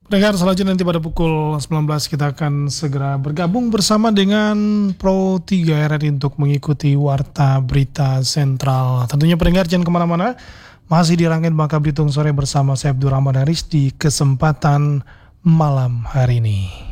Pendengar, selanjutnya nanti pada pukul 19 kita akan segera bergabung bersama dengan Pro 3 RRI untuk mengikuti Warta Berita Sentral. Tentunya pendengar jangan kemana-mana, masih di Rangkaian Bangka Belitung Sore bersama saya Abdul Rahman Haris di kesempatan malam hari ini.